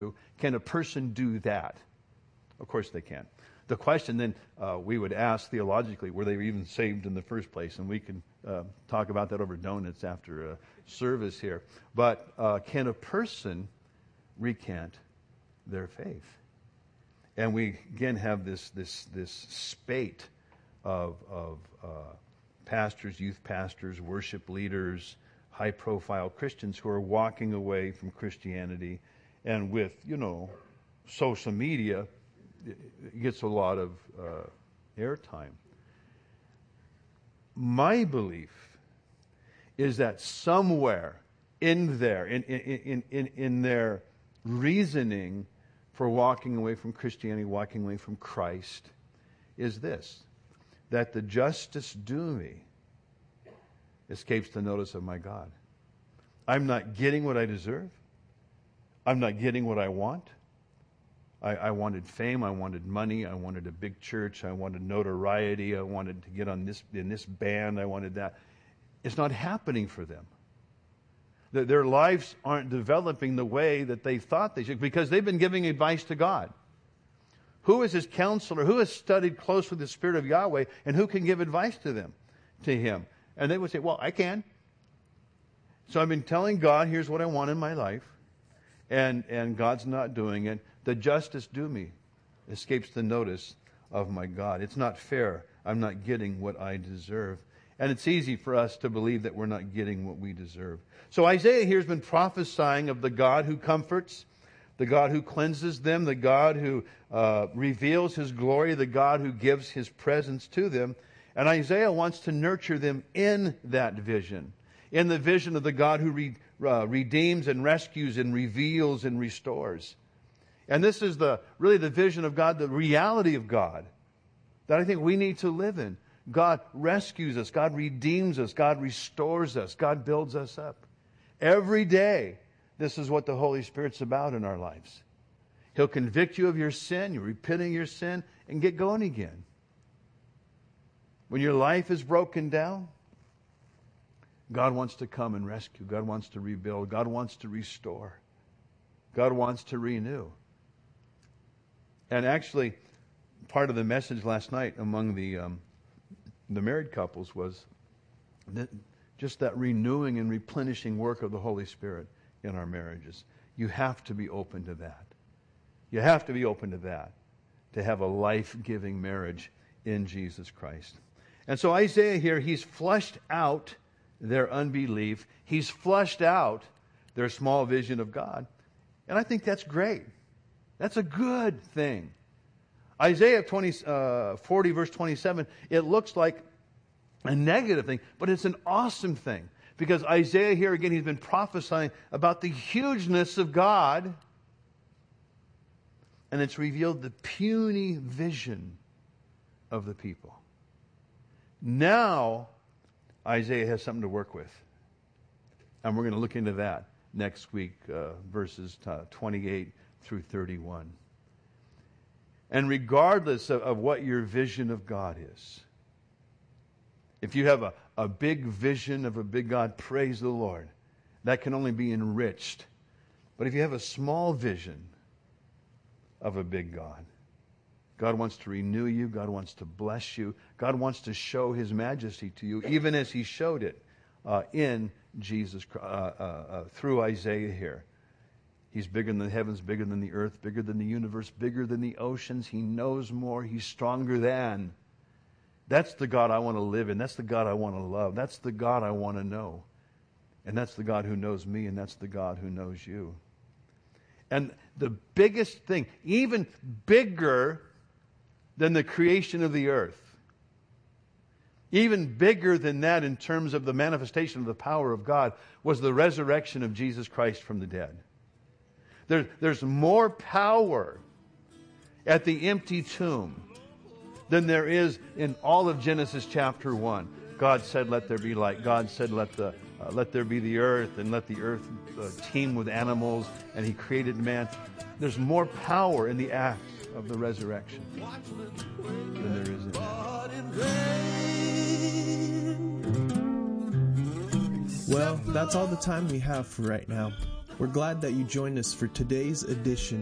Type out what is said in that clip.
Can a person do that? Of course they can. The question then we would ask theologically, were they even saved in the first place? And we can talk about that over donuts after service here. But can a person recant their faith? And we again have this spate of pastors, youth pastors, worship leaders, high-profile Christians who are walking away from Christianity, and with social media, it gets a lot of airtime. My belief is that somewhere in there, in their reasoning for walking away from Christianity, walking away from Christ, is this: that the justice due me escapes the notice of my God. I'm not getting what I deserve. I'm not getting what I want. I wanted fame, I wanted money, I wanted a big church, I wanted notoriety, I wanted to get in this band, I wanted that. It's not happening for them. Their lives aren't developing the way that they thought they should, because they've been giving advice to God. Who is his counselor? Who has studied close with the Spirit of Yahweh, and who can give advice to him? And they would say, well, I can. So I've been telling God, here's what I want in my life, and God's not doing it. The justice due me escapes the notice of my God. It's not fair. I'm not getting what I deserve. And it's easy for us to believe that we're not getting what we deserve. So Isaiah here has been prophesying of the God who comforts, the God who cleanses them, the God who reveals His glory, the God who gives His presence to them. And Isaiah wants to nurture them in that vision, in the vision of the God who redeems and rescues and reveals and restores. And this is really the vision of God, the reality of God, that I think we need to live in. God rescues us. God redeems us. God restores us. God builds us up. Every day, this is what the Holy Spirit's about in our lives. He'll convict you of your sin, you repent of your sin, and get going again. When your life is broken down, God wants to come and rescue. God wants to rebuild. God wants to restore. God wants to renew. And actually, part of the message last night among the married couples was just that renewing and replenishing work of the Holy Spirit in our marriages. You have to be open to that. You have to be open to that, to have a life-giving marriage in Jesus Christ. And so Isaiah here, he's flushed out their unbelief. He's flushed out their small vision of God. And I think that's great. That's a good thing. Isaiah 40 verse 27, it looks like a negative thing, but it's an awesome thing. Because Isaiah here, again, he's been prophesying about the hugeness of God. And it's revealed the puny vision of the people. Now, Isaiah has something to work with. And we're going to look into that next week, verses 28 through 31. And regardless of what your vision of God is, if you have a big vision of a big God, praise the Lord. That can only be enriched. But if you have a small vision of a big God, God wants to renew you. God wants to bless you. God wants to show His majesty to you, even as He showed it in Jesus through Isaiah here. He's bigger than the heavens, bigger than the earth, bigger than the universe, bigger than the oceans. He knows more. He's stronger than. That's the God I want to live in. That's the God I want to love. That's the God I want to know. And that's the God who knows me, and that's the God who knows you. And the biggest thing, even bigger than the creation of the earth, even bigger than that in terms of the manifestation of the power of God, was the resurrection of Jesus Christ from the dead. There's more power at the empty tomb than there is in all of Genesis chapter 1. God said, let there be light. God said, let there be the earth, and let the earth teem with animals, and He created man. There's more power in the act of the resurrection than there is in that. Well, that's all the time we have for right now. We're glad that you joined us for today's edition